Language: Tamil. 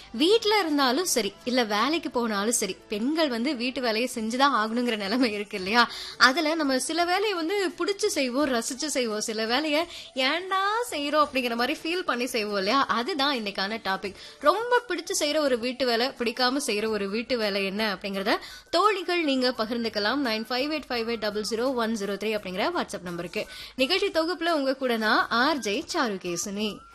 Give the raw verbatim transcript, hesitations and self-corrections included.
வீட்டுல இருந்தாலும் சரி இல்ல வேலைக்கு போனாலும் சரி பெண்கள் வந்து வீட்டு வேலையை செஞ்சுதான் ஆகணுங்கிற நிலைமை இருக்கு இல்லையா? அதுல நம்ம சில வேலையை வந்து பிடிச்சு செய்வோம், ரசிச்சு செய்வோம், சில வேலையை ஏன்டா செய்யறோம் அப்படிங்கிற மாதிரி ஃபீல் பண்ணி செய்வோம் இல்லையா? அதுதான் இன்னைக்கான டாபிக். ரொம்ப பிடிச்சு செய்யற ஒரு வீட்டு வேலை, பிடிக்காம செய்யற ஒரு வீட்டு வேலை என்ன அப்படிங்கறத தோழிகள் நீங்க பகிர்ந்துக்கலாம். Nine five eight five eight double zero one zero three அப்படிங்கிற வாட்ஸ்அப் நம்பருக்கு. நிகழ்ச்சி தொகுப்புல உங்க கூட நான் ஆர்ஜே சாருகேசினி.